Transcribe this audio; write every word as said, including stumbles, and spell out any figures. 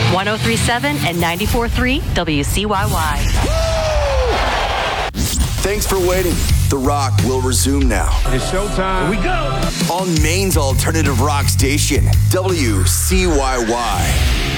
one oh three point seven and ninety-four point three W C Y Y. Thanks for waiting. The Rock will resume now. It's showtime. Here we go. On Maine's alternative rock station, W C Y Y.